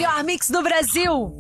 melhor mix do Brasil.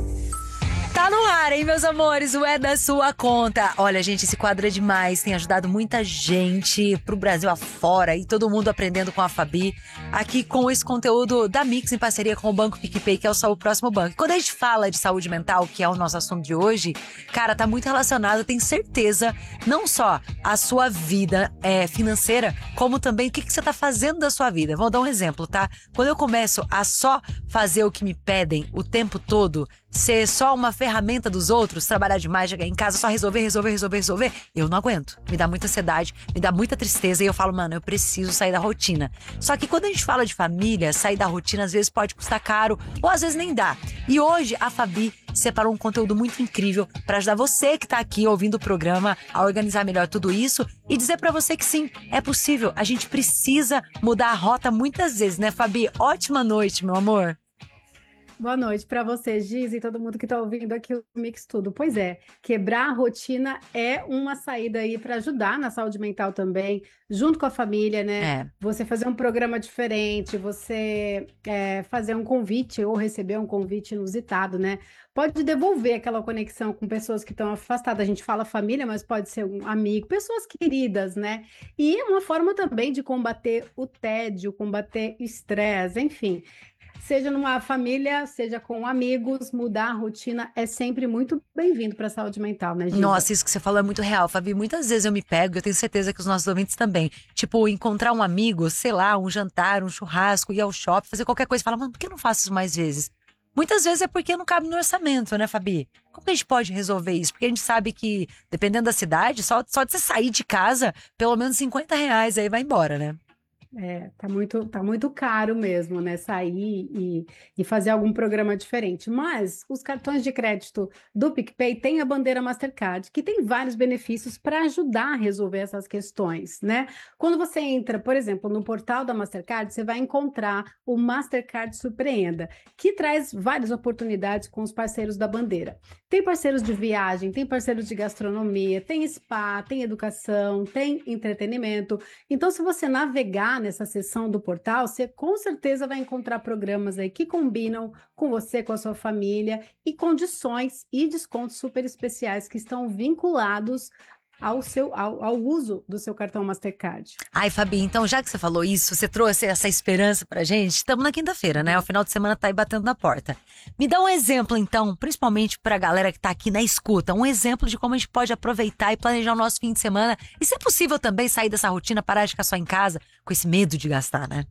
Tá no ar, hein, meus amores? O É da Sua Conta. Olha, gente, esse quadro é demais. Tem ajudado muita gente pro Brasil afora e todo mundo aprendendo com a Fabi. Aqui com esse conteúdo da Mix em parceria com o Banco PicPay, que é o próximo banco. E quando a gente fala de saúde mental, que é o nosso assunto de hoje, cara, tá muito relacionado, tenho certeza, não só a sua vida financeira, como também o que você tá fazendo da sua vida. Vou dar um exemplo, tá? Quando eu começo a só fazer o que me pedem o tempo todo, ser só uma ferramenta dos outros, trabalhar demais, chegar em casa, só resolver, eu não aguento. Me dá muita ansiedade, me dá muita tristeza e eu falo, mano, eu preciso sair da rotina. Só que quando a gente fala de família, sair da rotina às vezes pode custar caro ou às vezes nem dá. E hoje a Fabi separou um conteúdo muito incrível para ajudar você que tá aqui ouvindo o programa a organizar melhor tudo isso e dizer para você que sim, é possível. A gente precisa mudar a rota muitas vezes, né, Fabi? Ótima noite, meu amor. Boa noite para você, Giz, e todo mundo que está ouvindo aqui o Mix Tudo. Pois é, quebrar a rotina é uma saída aí para ajudar na saúde mental também, junto com a família, né? Você fazer um programa diferente, você fazer um convite ou receber um convite inusitado, né? Pode devolver aquela conexão com pessoas que estão afastadas. A gente fala família, mas pode ser um amigo, pessoas queridas, né? E é uma forma também de combater o tédio, combater o estresse, enfim. Seja numa família, seja com amigos, mudar a rotina é sempre muito bem-vindo para a saúde mental, né, Giza? Nossa, isso que você falou é muito real, Fabi. Muitas vezes eu me pego, eu tenho certeza que os nossos ouvintes também. Tipo, encontrar um amigo, sei lá, um jantar, um churrasco, ir ao shopping, fazer qualquer coisa. Fala, mano, por que eu não faço isso mais vezes? Muitas vezes é porque não cabe no orçamento, né, Fabi? Como que a gente pode resolver isso? Porque a gente sabe que, dependendo da cidade, só de você sair de casa, pelo menos R$50 aí vai embora, né? Tá muito caro mesmo, né? Sair e fazer algum programa diferente. Mas os cartões de crédito do PicPay têm a bandeira Mastercard, que tem vários benefícios para ajudar a resolver essas questões, né? Quando você entra, por exemplo, no portal da Mastercard, você vai encontrar o Mastercard Surpreenda, que traz várias oportunidades com os parceiros da bandeira. Tem parceiros de viagem, tem parceiros de gastronomia, tem spa, tem educação, tem entretenimento. Então, se você navegar nessa seção do portal, você com certeza vai encontrar programas aí que combinam com você, com a sua família e condições e descontos super especiais que estão vinculados ao uso do seu cartão Mastercard. Ai, Fabi, então já que você falou isso, você trouxe essa esperança pra gente, estamos na quinta-feira, né? O final de semana tá aí batendo na porta. Me dá um exemplo, então, principalmente pra galera que tá aqui na escuta, um exemplo de como a gente pode aproveitar e planejar o nosso fim de semana e, se é possível, também sair dessa rotina, parar de ficar só em casa, com esse medo de gastar, né?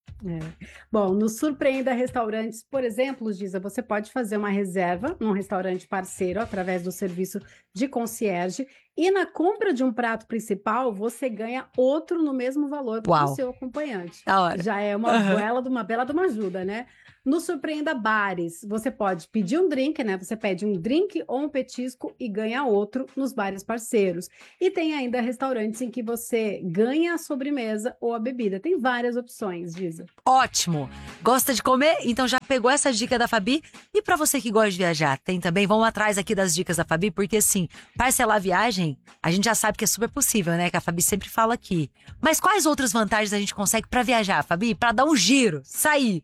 Bom, no Surpreenda Restaurantes, por exemplo, Giza, você pode fazer uma reserva num restaurante parceiro através do serviço de concierge e na compra de um prato principal, você ganha outro no mesmo valor para o seu acompanhante. Da hora. Já é uma bela de uma ajuda, né? No Surpreenda Bares, você pode pedir um drink, né? Você pede um drink ou um petisco e ganha outro nos bares parceiros. E tem ainda restaurantes em que você ganha a sobremesa ou a bebida. Tem várias opções, Giza. Ótimo! Gosta de comer? Então já pegou essa dica da Fabi? E pra você que gosta de viajar, tem também? Vamos atrás aqui das dicas da Fabi, porque assim, parcelar a viagem, a gente já sabe que é super possível, né? Que a Fabi sempre fala aqui. Mas quais outras vantagens a gente consegue pra viajar, Fabi? Pra dar um giro, sair?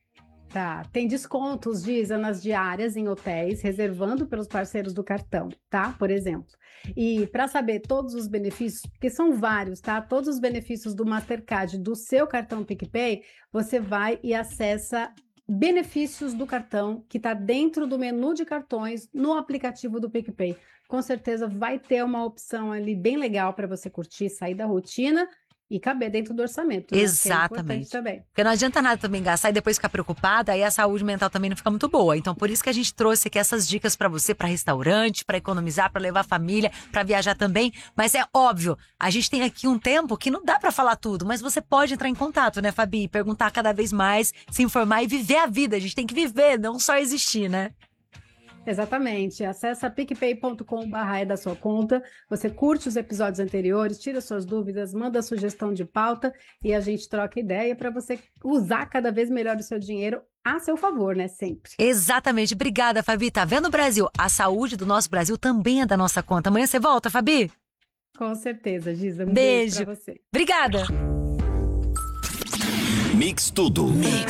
Tá, tem descontos, Giza, nas diárias em hotéis, reservando pelos parceiros do cartão, tá? Por exemplo. E para saber todos os benefícios, porque são vários, tá? Todos os benefícios do Mastercard do seu cartão PicPay, você vai e acessa benefícios do cartão, que está dentro do menu de cartões no aplicativo do PicPay. Com certeza vai ter uma opção ali bem legal para você curtir, sair da rotina e caber dentro do orçamento. Né? Exatamente. Que é também. Porque não adianta nada também gastar e depois ficar preocupada, aí a saúde mental também não fica muito boa. Então, por isso que a gente trouxe aqui essas dicas pra você, pra restaurante, pra economizar, pra levar a família, pra viajar também. Mas é óbvio, a gente tem aqui um tempo que não dá pra falar tudo, mas você pode entrar em contato, né, Fabi? Perguntar cada vez mais, se informar e viver a vida. A gente tem que viver, não só existir, né? Exatamente. Acesse picpay.com.br da sua conta. Você curte os episódios anteriores, tira suas dúvidas, manda sugestão de pauta e a gente troca ideia para você usar cada vez melhor o seu dinheiro a seu favor, né? Sempre. Exatamente. Obrigada, Fabi. Tá vendo, Brasil? A saúde do nosso Brasil também é da nossa conta. Amanhã você volta, Fabi? Com certeza, Giza. Um beijo pra você. Obrigada. Mix Tudo.